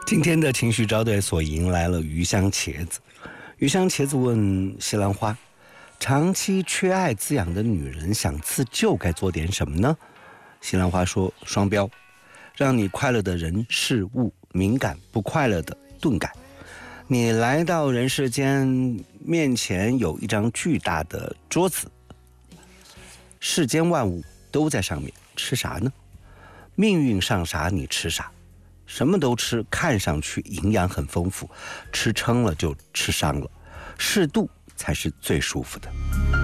今天的情绪招待所迎来了余香茄子。余香茄子问西兰花，长期缺爱滋养的女人想自救该做点什么呢？西兰花说，双标，让你快乐的人事物敏感，不快乐的钝感。你来到人世间，面前有一张巨大的桌子，世间万物都在上面，吃啥呢？命运上啥你吃啥，什么都吃，看上去营养很丰富，吃撑了就吃伤了，适度才是最舒服的。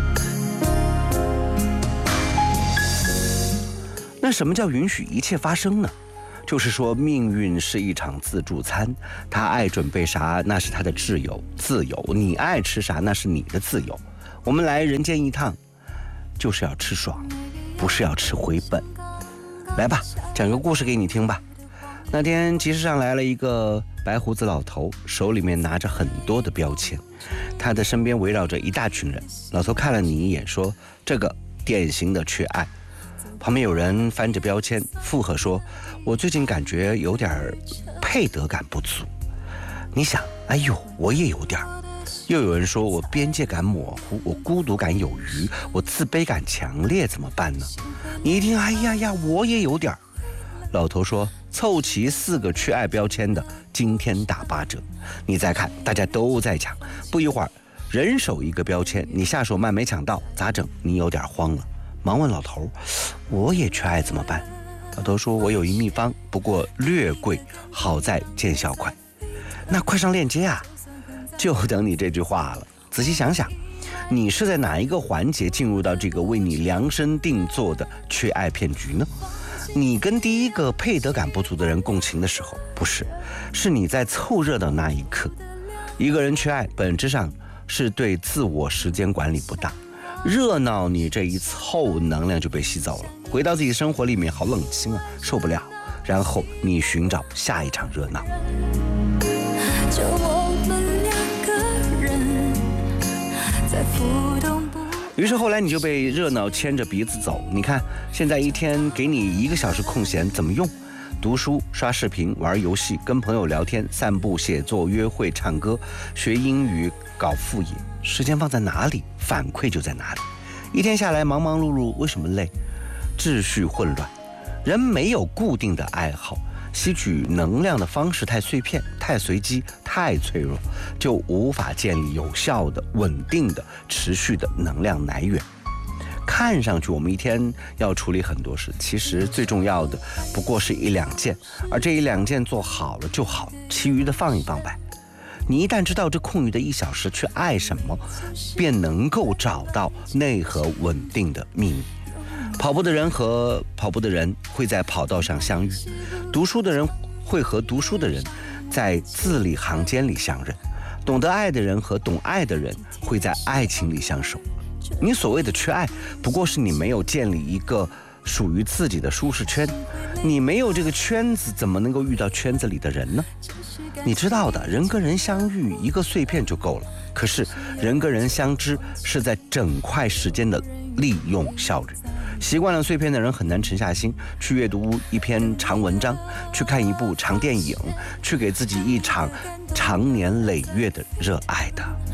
那什么叫允许一切发生呢？就是说命运是一场自助餐，他爱准备啥那是他的自由，你爱吃啥那是你的自由。我们来人间一趟就是要吃爽，不是要吃回本。来吧，讲个故事给你听吧。那天集市上来了一个白胡子老头，手里面拿着很多的标签，他的身边围绕着一大群人。老头看了你一眼说，这个典型的缺爱。旁边有人翻着标签附和说，我最近感觉有点配得感不足。你想，哎呦，我也有点。又有人说，我边界感模糊，我孤独感有余，我自卑感强烈，怎么办呢？你一听，哎呀，我也有点。老头说，凑齐4个缺爱标签的，今天打8折。你再看，大家都在抢，不一会儿人手一个标签，你下手慢没抢到，咋整？你有点慌了，忙问老头，我也缺爱怎么办？老头说，我有一秘方，不过略贵，好在见效快。那快上链接啊！就等你这句话了。仔细想想，你是在哪一个环节进入到这个为你量身定做的缺爱骗局呢？你跟第一个配得感不足的人共情的时候，不是，是你在凑热闹那一刻。一个人缺爱本质上是对自我时间管理不当，热闹你这一凑，能量就被吸走了，回到自己生活里面好冷清啊，受不了，然后你寻找下一场热闹。 就我们2个人在浮动不。 于是后来你就被热闹牵着鼻子走。你看，现在一天给你1个小时空闲，怎么用？读书、刷视频、玩游戏、跟朋友聊天、散步、写作、约会、唱歌、学英语、搞副业。时间放在哪里，反馈就在哪里。一天下来忙忙碌碌，为什么累？秩序混乱，人没有固定的爱好，吸取能量的方式太碎片、太随机、太脆弱，就无法建立有效的、稳定的、持续的能量来源。看上去我们一天要处理很多事，其实最重要的不过是1、2件，而这1、2件做好了就好，其余的放一放呗。你一旦知道这空余的1小时去爱什么，便能够找到内核稳定的秘密。跑步的人和跑步的人会在跑道上相遇，读书的人会和读书的人在字里行间里相认，懂得爱的人和懂爱的人会在爱情里相守。你所谓的缺爱，不过是你没有建立一个属于自己的舒适圈，你没有这个圈子，怎么能够遇到圈子里的人呢？你知道的，人跟人相遇1个碎片就够了，可是人跟人相知是在整块时间的利用效率。习惯了碎片的人很难沉下心去阅读一篇长文章，去看一部长电影，去给自己一场长年累月的热爱的。